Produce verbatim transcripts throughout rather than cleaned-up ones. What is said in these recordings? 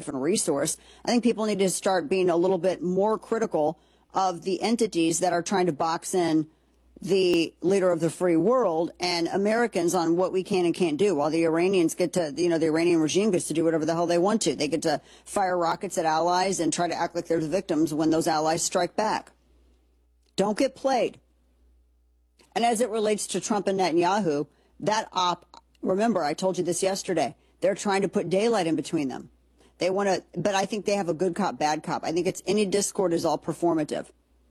different resource. I think people need to start being a little bit more critical of the entities that are trying to box in the leader of the free world and Americans on what we can and can't do, while the Iranians get to, you know, the Iranian regime gets to do whatever the hell they want to. They get to fire rockets at allies and try to act like they're the victims when those allies strike back. Don't get played. And as it relates to Trump and Netanyahu, that op, remember, I told you this yesterday, they're trying to put daylight in between them. They want to, but I think they have a good cop, bad cop. I think it's any discord is all performative.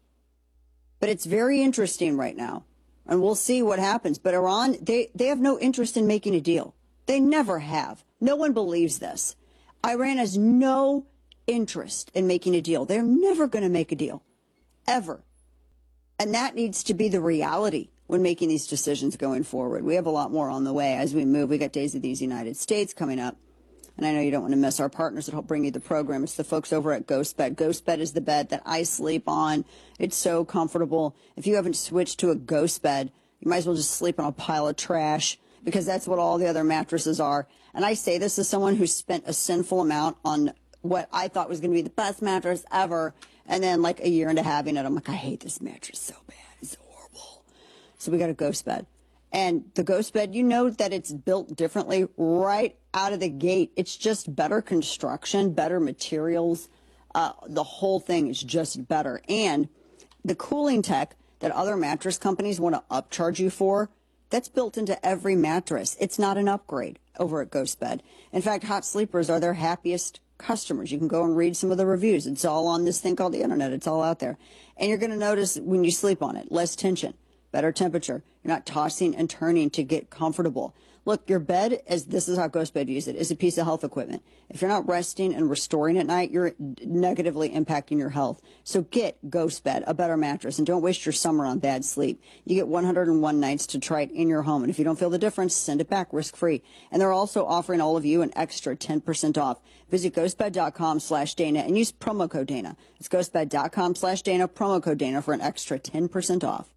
But it's very interesting right now, and we'll see what happens. But Iran, they, they have no interest in making a deal. They never have. No one believes this. Iran has no interest in making a deal. They're never going to make a deal, ever. And that needs to be the reality when making these decisions going forward. We have a lot more on the way as we move. We got Days of these United States coming up. And I know you don't want to miss our partners that help bring you the program. It's the folks over at GhostBed. GhostBed is the bed that I sleep on. It's so comfortable. If you haven't switched to a GhostBed, you might as well just sleep on a pile of trash, because that's what all the other mattresses are. And I say this as someone who spent a sinful amount on what I thought was going to be the best mattress ever. And then like a year into having it, I'm like, I hate this mattress so bad. It's horrible. So we got a GhostBed. And the GhostBed, you know that it's built differently right out of the gate. It's just better construction, better materials. Uh, the whole thing is just better. And the cooling tech that other mattress companies want to upcharge you for, that's built into every mattress. It's not an upgrade over at GhostBed. In fact, hot sleepers are their happiest customers. You can go and read some of the reviews. It's all on this thing called the internet. It's all out there. And you're going to notice when you sleep on it, less tension, better temperature. You're not tossing and turning to get comfortable. Look, your bed, as this is how GhostBed uses it, is a piece of health equipment. If you're not resting and restoring at night, you're negatively impacting your health. So get GhostBed, a better mattress, and don't waste your summer on bad sleep. You get one hundred one nights to try it in your home. And if you don't feel the difference, send it back risk-free. And they're also offering all of you an extra ten percent off. Visit ghostbed.com slash Dana and use promo code Dana. It's ghostbed.com slash Dana, promo code Dana for an extra ten percent off.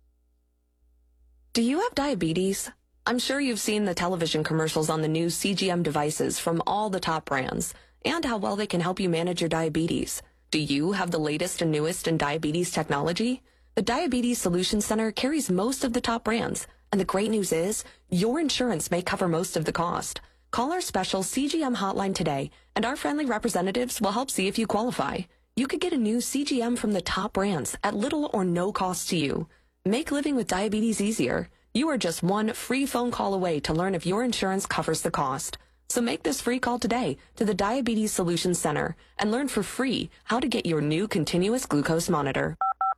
Do you have diabetes? I'm sure you've seen the television commercials on the new C G M devices from all the top brands and how well they can help you manage your diabetes. Do you have the latest and newest in diabetes technology? The Diabetes Solutions Center carries most of the top brands, and the great news is your insurance may cover most of the cost. Call our special C G M hotline today, and our friendly representatives will help see if you qualify. You could get a new C G M from the top brands at little or no cost to you. Make living with diabetes easier. You are just one free phone call away to learn if your insurance covers the cost. So make this free call today to the Diabetes Solutions Center and learn for free how to get your new continuous glucose monitor.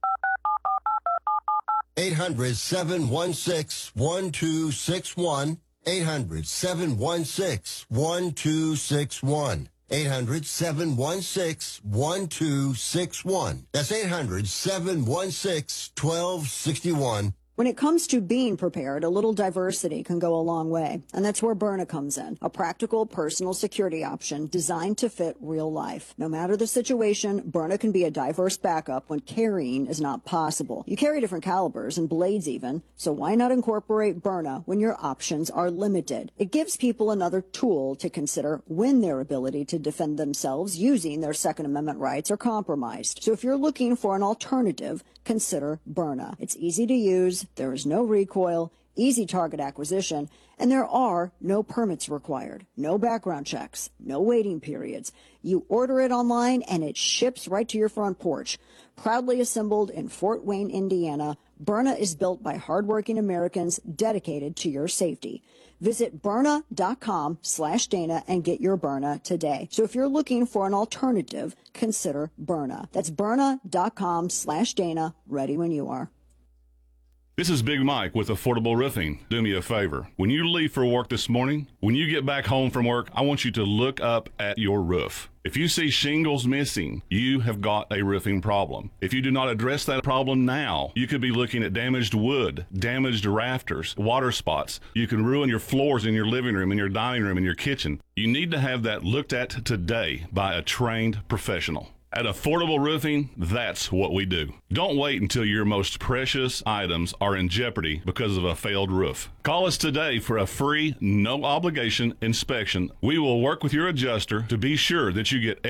eight hundred, seven one six, one two six one. eight hundred, seven one six, one two six one. eight hundred, seven one six, one two six one. That's eight hundred, seven one six, one two six one. When it comes to being prepared, a little diversity can go a long way. And that's where Byrna comes in, a practical personal security option designed to fit real life. No matter the situation, Byrna can be a diverse backup when carrying is not possible. You carry different calibers and blades even, so why not incorporate Byrna when your options are limited? It gives people another tool to consider when their ability to defend themselves using their Second Amendment rights are compromised. So if you're looking for an alternative, consider Byrna. It's easy to use, there is no recoil, easy target acquisition, and there are no permits required, no background checks, no waiting periods. You order it online and it ships right to your front porch. Proudly assembled in Fort Wayne, Indiana, Byrna is built by hardworking Americans dedicated to your safety. Visit Byrna.com slash Dana and get your Byrna today. So if you're looking for an alternative, consider Byrna. That's Byrna.com slash Dana, ready when you are. This is Big Mike with Affordable Roofing. Do me a favor. When you leave for work this morning, when you get back home from work, I want you to look up at your roof. If you see shingles missing, you have got a roofing problem. If you do not address that problem now, you could be looking at damaged wood, damaged rafters, water spots. You can ruin your floors in your living room, in your dining room, in your kitchen. You need to have that looked at today by a trained professional. At Affordable Roofing, that's what we do. Don't wait until your most precious items are in jeopardy because of a failed roof. Call us today for a free, no-obligation inspection. We will work with your adjuster to be sure that you get